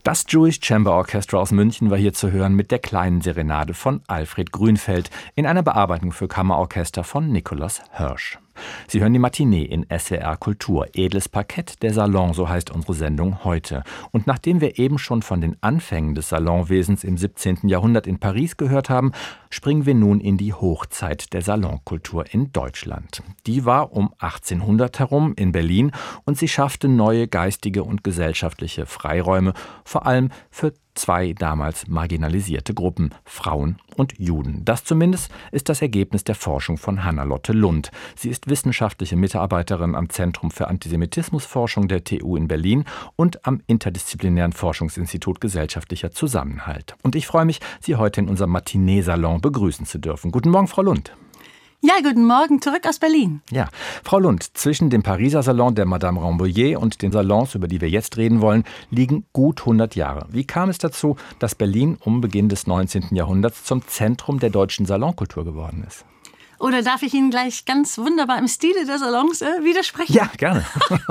Das Jewish Chamber Orchestra aus München war hier zu hören mit der kleinen Serenade von Alfred Grünfeld in einer Bearbeitung für Kammerorchester von Nikolaus Hirsch. Sie hören die Matinee in SWR Kultur, edles Parkett, der Salon, so heißt unsere Sendung heute. Und nachdem wir eben schon von den Anfängen des Salonwesens im 17. Jahrhundert in Paris gehört haben, springen wir nun in die Hochzeit der Salonkultur in Deutschland. Die war um 1800 herum in Berlin und sie schaffte neue geistige und gesellschaftliche Freiräume, vor allem für zwei damals marginalisierte Gruppen, Frauen und Juden. Das zumindest ist das Ergebnis der Forschung von Hannah-Lotte Lund. Sie ist wissenschaftliche Mitarbeiterin am Zentrum für Antisemitismusforschung der TU in Berlin und am Interdisziplinären Forschungsinstitut Gesellschaftlicher Zusammenhalt. Und ich freue mich, Sie heute in unserem Matinee-Salon begrüßen zu dürfen. Guten Morgen, Frau Lund. Ja, guten Morgen, zurück aus Berlin. Ja, Frau Lund, zwischen dem Pariser Salon der Madame Rambouillet und den Salons, über die wir jetzt reden wollen, liegen gut 100 Jahre. Wie kam es dazu, dass Berlin um Beginn des 19. Jahrhunderts zum Zentrum der deutschen Salonkultur geworden ist? Oder darf ich Ihnen gleich ganz wunderbar im Stile der Salons widersprechen? Ja, gerne.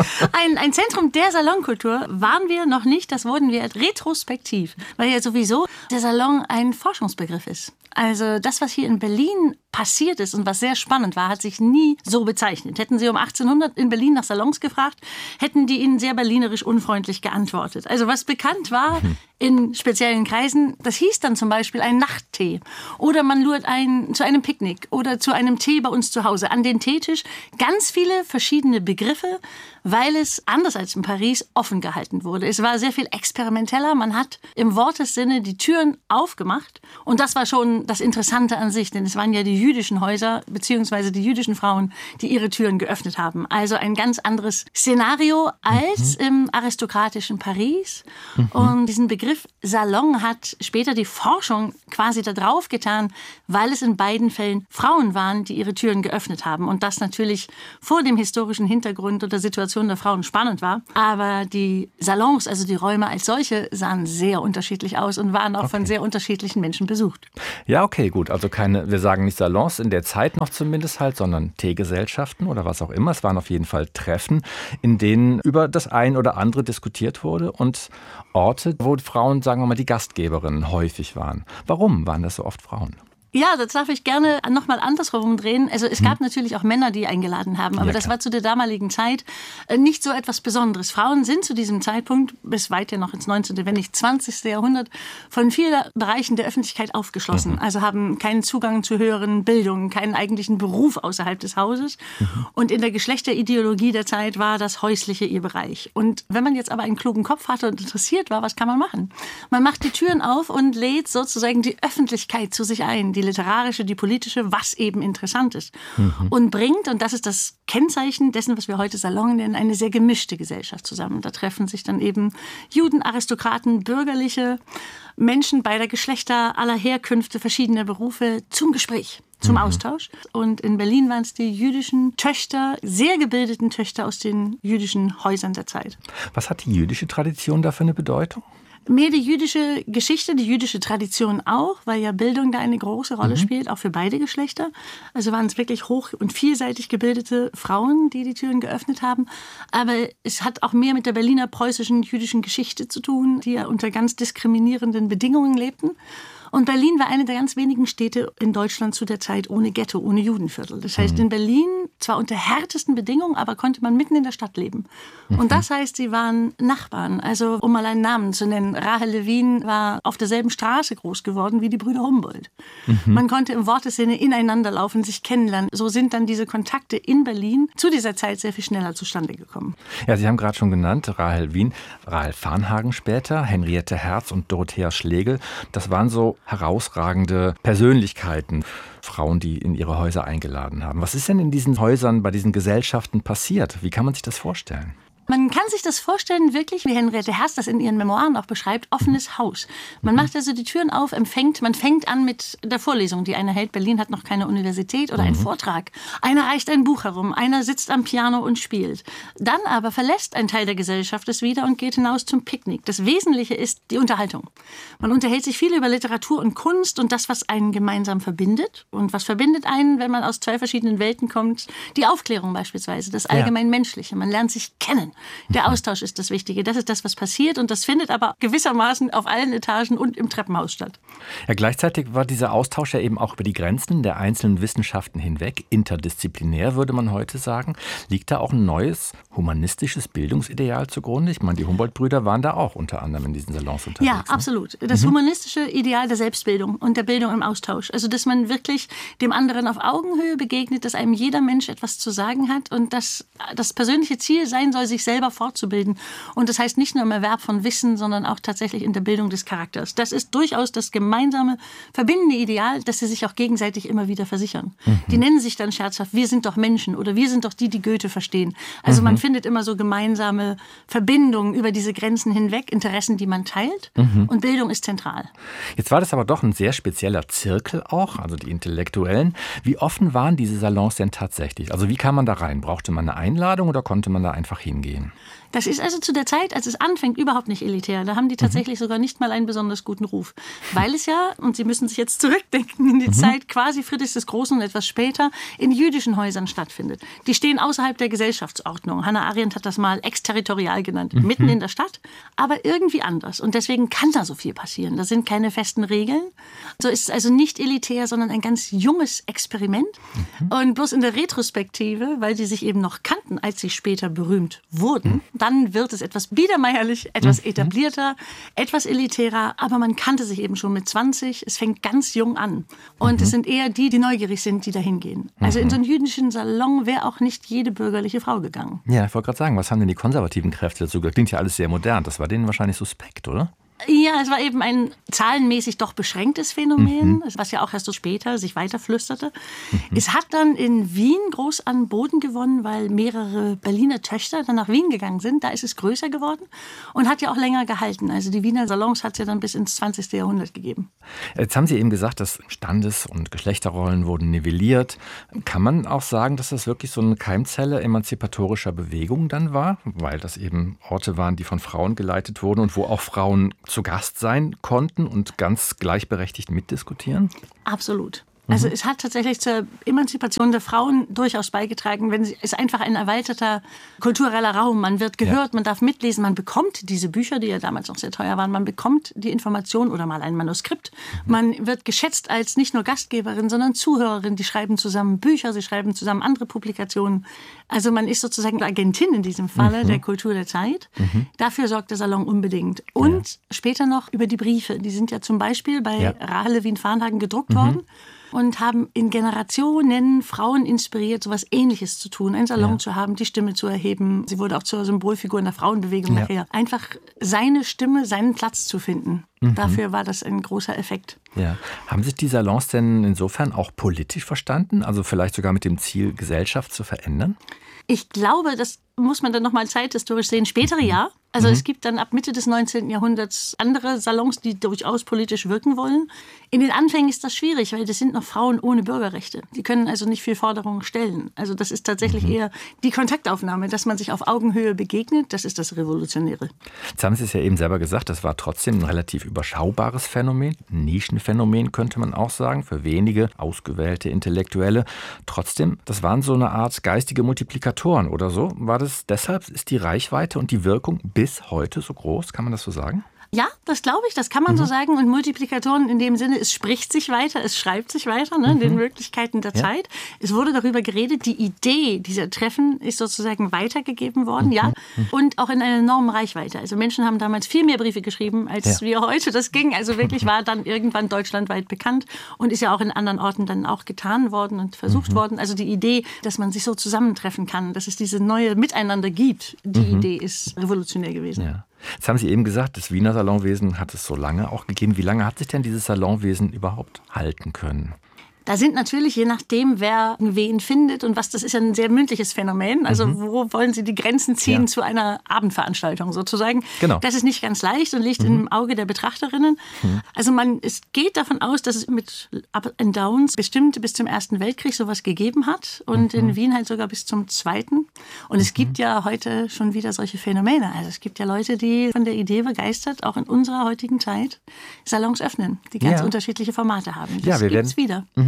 Ein Zentrum der Salonkultur waren wir noch nicht, das wurden wir retrospektiv, weil ja sowieso der Salon ein Forschungsbegriff ist. Also das, was hier in Berlin passiert ist und was sehr spannend war, hat sich nie so bezeichnet. Hätten Sie um 1800 in Berlin nach Salons gefragt, hätten die Ihnen sehr berlinerisch unfreundlich geantwortet. Also was bekannt war in speziellen Kreisen, das hieß dann zum Beispiel ein Nachttee. Oder man lud ein zu einem Picknick oder zu einem Tee bei uns zu Hause an den Teetisch. Ganz viele verschiedene Begriffe, weil es, anders als in Paris, offen gehalten wurde. Es war sehr viel experimenteller. Man hat im Wortessinne die Türen aufgemacht. Und das war schon das Interessante an sich, denn es waren ja die jüdischen Häuser bzw. die jüdischen Frauen, die ihre Türen geöffnet haben. Also ein ganz anderes Szenario als im aristokratischen Paris. Und diesen Begriff Salon hat später die Forschung quasi da drauf getan, weil es in beiden Fällen Frauen waren, die ihre Türen geöffnet haben. Und das natürlich vor dem historischen Hintergrund oder Situation der Frauen spannend war. Aber die Salons, also die Räume als solche, sahen sehr unterschiedlich aus und waren auch von sehr unterschiedlichen Menschen besucht. Ja, okay, gut. Also keine, wir sagen nicht Salons in der Zeit noch zumindest halt, sondern Teegesellschaften oder was auch immer. Es waren auf jeden Fall Treffen, in denen über das ein oder andere diskutiert wurde und Orte, wo Frauen, sagen wir mal, die Gastgeberinnen häufig waren. Warum waren das so oft Frauen? Ja, das darf ich gerne nochmal andersrum drehen. Also es gab natürlich auch Männer, die eingeladen haben, aber das war zu der damaligen Zeit nicht so etwas Besonderes. Frauen sind zu diesem Zeitpunkt, bis weit ja noch ins 19., wenn nicht 20. Jahrhundert, von vielen Bereichen der Öffentlichkeit aufgeschlossen. Also haben keinen Zugang zu höheren Bildungen, keinen eigentlichen Beruf außerhalb des Hauses. Und in der Geschlechterideologie der Zeit war das Häusliche ihr Bereich. Und wenn man jetzt aber einen klugen Kopf hatte und interessiert war, was kann man machen? Man macht die Türen auf und lädt sozusagen die Öffentlichkeit zu sich ein, die literarische, die politische, was eben interessant ist. Und bringt, und das ist das Kennzeichen dessen, was wir heute Salon nennen, eine sehr gemischte Gesellschaft zusammen. Da treffen sich dann eben Juden, Aristokraten, bürgerliche Menschen beider Geschlechter, aller Herkünfte, verschiedener Berufe zum Gespräch, zum Austausch. Und in Berlin waren es die jüdischen Töchter, sehr gebildeten Töchter aus den jüdischen Häusern der Zeit. Was hat die jüdische Tradition da für eine Bedeutung? Mehr die jüdische Geschichte, die jüdische Tradition auch, weil ja Bildung da eine große Rolle spielt, auch für beide Geschlechter. Also waren es wirklich hoch- und vielseitig gebildete Frauen, die die Türen geöffnet haben. Aber es hat auch mehr mit der Berliner preußischen jüdischen Geschichte zu tun, die ja unter ganz diskriminierenden Bedingungen lebten. Und Berlin war eine der ganz wenigen Städte in Deutschland zu der Zeit ohne Ghetto, ohne Judenviertel. Das heißt, in Berlin, zwar unter härtesten Bedingungen, aber konnte man mitten in der Stadt leben. Und das heißt, sie waren Nachbarn. Also, um mal einen Namen zu nennen, Rahel Levin war auf derselben Straße groß geworden wie die Brüder Humboldt. Man konnte im Wortesinne ineinander laufen, sich kennenlernen. So sind dann diese Kontakte in Berlin zu dieser Zeit sehr viel schneller zustande gekommen. Ja, Sie haben gerade schon genannt, Rahel Levin, Rahel Varnhagen später, Henriette Herz und Dorothea Schlegel. Das waren so herausragende Persönlichkeiten, Frauen, die in ihre Häuser eingeladen haben. Was ist denn in diesen Häusern, bei diesen Gesellschaften passiert? Wie kann man sich das vorstellen? Man kann sich das vorstellen, wirklich, wie Henriette Herz das in ihren Memoiren auch beschreibt, offenes Haus. Man macht also die Türen auf, man fängt an mit der Vorlesung, die einer hält. Berlin hat noch keine Universität oder einen Vortrag. Einer reicht ein Buch herum, einer sitzt am Piano und spielt. Dann aber verlässt ein Teil der Gesellschaft es wieder und geht hinaus zum Picknick. Das Wesentliche ist die Unterhaltung. Man unterhält sich viel über Literatur und Kunst und das, was einen gemeinsam verbindet. Und was verbindet einen, wenn man aus zwei verschiedenen Welten kommt? Die Aufklärung beispielsweise, das allgemein Menschliche. Man lernt sich kennen. Der Austausch ist das Wichtige. Das ist das, was passiert. Und das findet aber gewissermaßen auf allen Etagen und im Treppenhaus statt. Ja, gleichzeitig war dieser Austausch ja eben auch über die Grenzen der einzelnen Wissenschaften hinweg, interdisziplinär würde man heute sagen. Liegt da auch ein neues humanistisches Bildungsideal zugrunde? Ich meine, die Humboldt-Brüder waren da auch unter anderem in diesen Salons unterwegs. Ja, absolut. Das humanistische Ideal der Selbstbildung und der Bildung im Austausch. Also, dass man wirklich dem anderen auf Augenhöhe begegnet, dass einem jeder Mensch etwas zu sagen hat und dass das persönliche Ziel sein soll, sich selber fortzubilden. Und das heißt nicht nur im Erwerb von Wissen, sondern auch tatsächlich in der Bildung des Charakters. Das ist durchaus das gemeinsame, verbindende Ideal, das sie sich auch gegenseitig immer wieder versichern. Die nennen sich dann scherzhaft, wir sind doch Menschen oder wir sind doch die Goethe verstehen. Also man findet immer so gemeinsame Verbindungen über diese Grenzen hinweg, Interessen, die man teilt. Und Bildung ist zentral. Jetzt war das aber doch ein sehr spezieller Zirkel auch, also die Intellektuellen. Wie offen waren diese Salons denn tatsächlich? Also wie kam man da rein? Brauchte man eine Einladung oder konnte man da einfach hingehen? Das ist also zu der Zeit, als es anfängt, überhaupt nicht elitär. Da haben die tatsächlich sogar nicht mal einen besonders guten Ruf. Weil es ja, und Sie müssen sich jetzt zurückdenken in die Zeit quasi Friedrichs des Großen und etwas später, in jüdischen Häusern stattfindet. Die stehen außerhalb der Gesellschaftsordnung. Hannah Arendt hat das mal exterritorial genannt. Mitten in der Stadt, aber irgendwie anders. Und deswegen kann da so viel passieren. Da sind keine festen Regeln. So ist es also nicht elitär, sondern ein ganz junges Experiment. Und bloß in der Retrospektive, weil sie sich eben noch kannten, als sie später berühmt wurden, dann wird es etwas biedermeierlich, etwas etablierter, etwas elitärer, aber man kannte sich eben schon mit 20. Es fängt ganz jung an. Und es sind eher die neugierig sind, die da hingehen. Also in so einen jüdischen Salon wäre auch nicht jede bürgerliche Frau gegangen. Ja, ich wollte gerade sagen, was haben denn die konservativen Kräfte dazu gesagt? Klingt ja alles sehr modern. Das war denen wahrscheinlich suspekt, oder? Ja, es war eben ein zahlenmäßig doch beschränktes Phänomen, was ja auch erst so später sich weiterflüsterte. Es hat dann in Wien groß an Boden gewonnen, weil mehrere Berliner Töchter dann nach Wien gegangen sind. Da ist es größer geworden und hat ja auch länger gehalten. Also die Wiener Salons hat es ja dann bis ins 20. Jahrhundert gegeben. Jetzt haben Sie eben gesagt, dass Standes- und Geschlechterrollen wurden nivelliert. Kann man auch sagen, dass das wirklich so eine Keimzelle emanzipatorischer Bewegung dann war? Weil das eben Orte waren, die von Frauen geleitet wurden und wo auch Frauen zu Gast sein konnten und ganz gleichberechtigt mitdiskutieren? Absolut. Also es hat tatsächlich zur Emanzipation der Frauen durchaus beigetragen. Es ist einfach ein erweiterter kultureller Raum. Man wird gehört, man darf mitlesen, man bekommt diese Bücher, die ja damals noch sehr teuer waren, man bekommt die Information oder mal ein Manuskript. Man wird geschätzt als nicht nur Gastgeberin, sondern Zuhörerin. Die schreiben zusammen Bücher, sie schreiben zusammen andere Publikationen. Also man ist sozusagen Agentin in diesem Falle der Kultur der Zeit. Dafür sorgt der Salon unbedingt. Und später noch über die Briefe. Die sind ja zum Beispiel bei Rahel Levin-Varnhagen gedruckt worden. Und haben in Generationen Frauen inspiriert, so etwas Ähnliches zu tun, einen Salon zu haben, die Stimme zu erheben. Sie wurde auch zur Symbolfigur in der Frauenbewegung nachher. Einfach seine Stimme, seinen Platz zu finden. Dafür war das ein großer Effekt. Ja. Haben sich die Salons denn insofern auch politisch verstanden? Also vielleicht sogar mit dem Ziel, Gesellschaft zu verändern? Ich glaube, das muss man dann nochmal zeithistorisch sehen. Spätere ja. Also es gibt dann ab Mitte des 19. Jahrhunderts andere Salons, die durchaus politisch wirken wollen. In den Anfängen ist das schwierig, weil das sind noch Frauen ohne Bürgerrechte. Die können also nicht viel Forderungen stellen. Also das ist tatsächlich eher die Kontaktaufnahme, dass man sich auf Augenhöhe begegnet. Das ist das Revolutionäre. Jetzt haben Sie es ja eben selber gesagt, das war trotzdem ein relativ überschaubares Phänomen. Ein Nischenphänomen könnte man auch sagen, für wenige ausgewählte Intellektuelle. Trotzdem, das waren so eine Art geistige Multiplikatoren oder so. War das deshalb, ist die Reichweite und die Wirkung bis heute so groß? Kann man das so sagen? Ja, das glaube ich, das kann man so sagen. Und Multiplikatoren in dem Sinne, es spricht sich weiter, es schreibt sich weiter, in den Möglichkeiten der Zeit. Es wurde darüber geredet, die Idee dieser Treffen ist sozusagen weitergegeben worden, und auch in einer enormen Reichweite. Also Menschen haben damals viel mehr Briefe geschrieben, als wir heute. Das ging also wirklich, war dann irgendwann deutschlandweit bekannt und ist ja auch in anderen Orten dann auch getan worden und versucht worden. Also die Idee, dass man sich so zusammentreffen kann, dass es diese neue Miteinander gibt, die Idee ist revolutionär gewesen. Ja. Jetzt haben Sie eben gesagt, das Wiener Salonwesen hat es so lange auch gegeben. Wie lange hat sich denn dieses Salonwesen überhaupt halten können? Da sind natürlich, je nachdem, wer wen findet und was, das ist ja ein sehr mündliches Phänomen. Also wo wollen Sie die Grenzen ziehen zu einer Abendveranstaltung sozusagen? Genau. Das ist nicht ganz leicht und liegt im Auge der Betrachterinnen. Also es geht davon aus, dass es mit Up and Downs bestimmt bis zum Ersten Weltkrieg sowas gegeben hat und in Wien halt sogar bis zum Zweiten. Und es gibt ja heute schon wieder solche Phänomene. Also es gibt ja Leute, die von der Idee begeistert, auch in unserer heutigen Zeit, Salons öffnen, die ganz unterschiedliche Formate haben. Das gibt's wieder.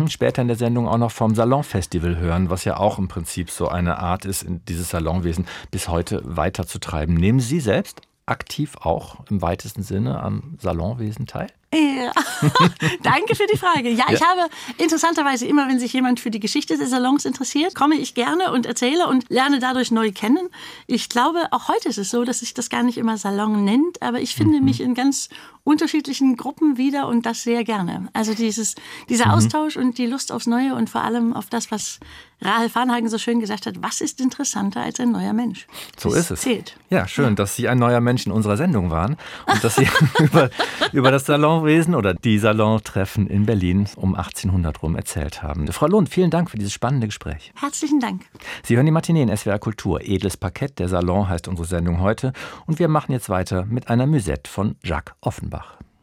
Später in der Sendung auch noch vom Salonfestival hören, was ja auch im Prinzip so eine Art ist, dieses Salonwesen bis heute weiterzutreiben. Nehmen Sie selbst aktiv auch im weitesten Sinne am Salonwesen teil? Ja. Danke für die Frage. Ja, ich habe interessanterweise immer, wenn sich jemand für die Geschichte des Salons interessiert, komme ich gerne und erzähle und lerne dadurch neu kennen. Ich glaube, auch heute ist es so, dass sich das gar nicht immer Salon nennt, aber ich finde mich in ganz unterschiedlichen Gruppen wieder und das sehr gerne. Also dieser Austausch und die Lust aufs Neue und vor allem auf das, was Rahel Varnhagen so schön gesagt hat, was ist interessanter als ein neuer Mensch? So ist es. Zählt. Ja, schön, dass Sie ein neuer Mensch in unserer Sendung waren und dass Sie über das Salonwesen oder die Salontreffen in Berlin um 1800 rum erzählt haben. Frau Lund, vielen Dank für dieses spannende Gespräch. Herzlichen Dank. Sie hören die Matinee in SWR Kultur. Edles Parkett, der Salon heißt unsere Sendung heute. Und wir machen jetzt weiter mit einer Musette von Jacques Offenbach.